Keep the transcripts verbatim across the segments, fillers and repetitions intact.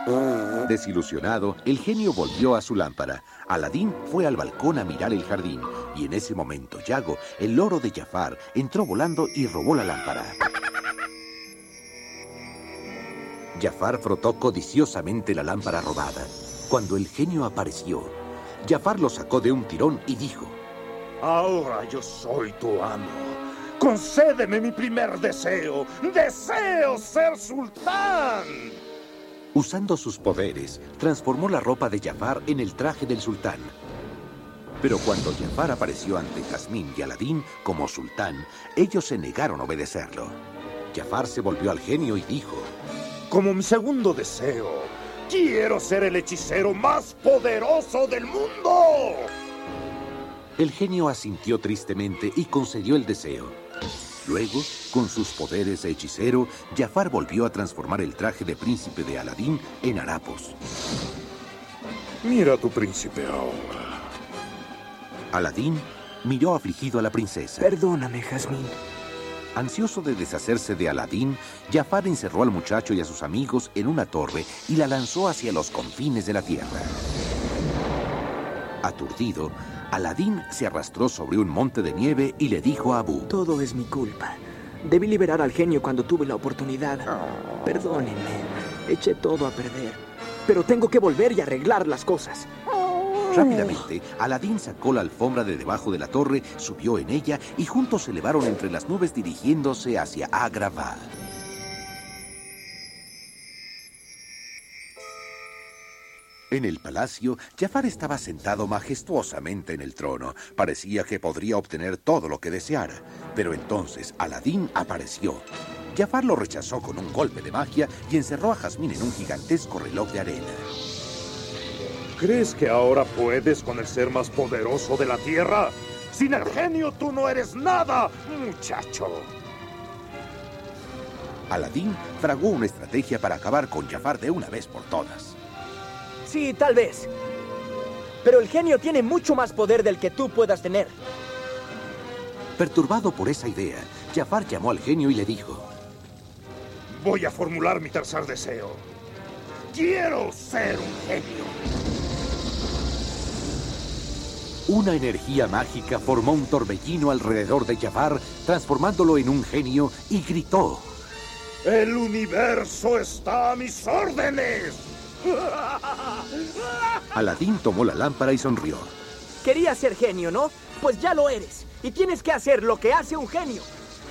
Desilusionado, el genio volvió a su lámpara. Aladín fue al balcón a mirar el jardín, y en ese momento Yago, el loro de Jafar, entró volando y robó la lámpara. Jafar frotó codiciosamente la lámpara robada. Cuando el genio apareció, Jafar lo sacó de un tirón y dijo: Ahora yo soy tu amo. Concédeme mi primer deseo. ¡Deseo ser sultán! Usando sus poderes, transformó la ropa de Jafar en el traje del sultán. Pero cuando Jafar apareció ante Jazmín y Aladín como sultán, ellos se negaron a obedecerlo. Jafar se volvió al genio y dijo: Como mi segundo deseo, quiero ser el hechicero más poderoso del mundo. El genio asintió tristemente y concedió el deseo. Luego, con sus poderes de hechicero, Jafar volvió a transformar el traje de príncipe de Aladín en harapos. Mira a tu príncipe ahora. Aladín miró afligido a la princesa. Perdóname, Jazmín. Ansioso de deshacerse de Aladín, Jafar encerró al muchacho y a sus amigos en una torre y la lanzó hacia los confines de la tierra. Aturdido, Aladín se arrastró sobre un monte de nieve y le dijo a Abu: Todo es mi culpa. Debí liberar al genio cuando tuve la oportunidad. Perdónenme, eché todo a perder. Pero tengo que volver y arreglar las cosas. Rápidamente, Aladín sacó la alfombra de debajo de la torre, subió en ella y juntos se elevaron entre las nubes dirigiéndose hacia Agrabah. En el palacio, Jafar estaba sentado majestuosamente en el trono. Parecía que podría obtener todo lo que deseara. Pero entonces Aladín apareció. Jafar lo rechazó con un golpe de magia y encerró a Jazmín en un gigantesco reloj de arena. ¿Crees que ahora puedes con el ser más poderoso de la tierra? Sin el genio tú no eres nada, muchacho. Aladín fraguó una estrategia para acabar con Jafar de una vez por todas. Sí, tal vez. Pero el genio tiene mucho más poder del que tú puedas tener. Perturbado por esa idea, Jafar llamó al genio y le dijo: Voy a formular mi tercer deseo. ¡Quiero ser un genio! Una energía mágica formó un torbellino alrededor de Jafar, transformándolo en un genio, y gritó: ¡El universo está a mis órdenes! Aladín tomó la lámpara y sonrió. Querías ser genio, ¿no? Pues ya lo eres. Y tienes que hacer lo que hace un genio.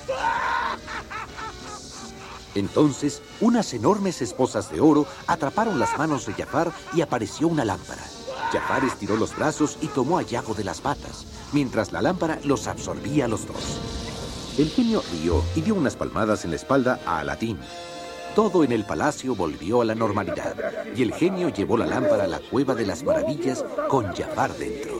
Entonces, unas enormes esposas de oro atraparon las manos de Jafar y apareció una lámpara. Jafar estiró los brazos y tomó a Yago de las patas, mientras la lámpara los absorbía a los dos. El genio rió y dio unas palmadas en la espalda a Aladín. Todo en el palacio volvió a la normalidad, y el genio llevó la lámpara a la cueva de las maravillas con Jafar dentro.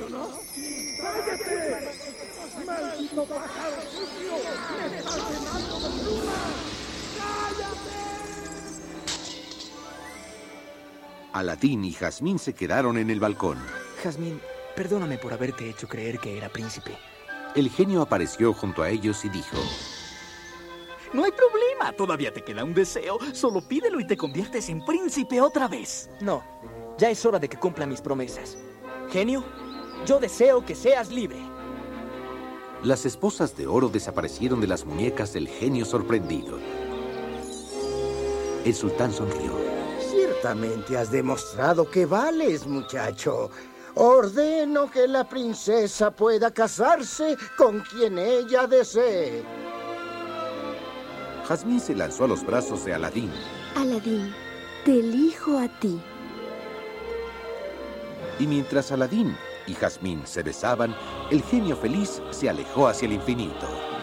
Aladín y Jazmín se quedaron en el balcón. Jazmín, perdóname por haberte hecho creer que era príncipe. El genio apareció junto a ellos y dijo: No hay problema, todavía te queda un deseo. Solo pídelo y te conviertes en príncipe otra vez. No, ya es hora de que cumpla mis promesas. Genio, yo deseo que seas libre. Las esposas de oro desaparecieron de las muñecas del genio sorprendido. El sultán sonrió. Ciertamente has demostrado que vales, muchacho. Ordeno que la princesa pueda casarse con quien ella desee. Jazmín se lanzó a los brazos de Aladín. Aladín, te elijo a ti. Y mientras Aladín y Jazmín se besaban, el genio feliz se alejó hacia el infinito.